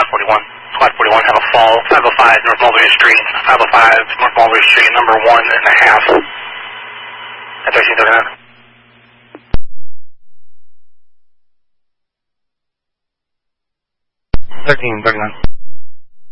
41. Squad 41, have a fall. 505 North Mulberry Street. 505 North Mulberry Street, number 1.5. At 1339. 1339.